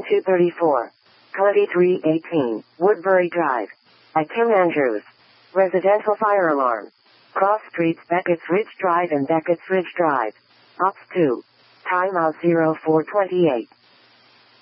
234. 2318, Woodbury Drive. At Tim Andrews. Residential fire alarm. Cross streets Beckett's Ridge Drive and Beckett's Ridge Drive. Ops 2. Timeout 0428.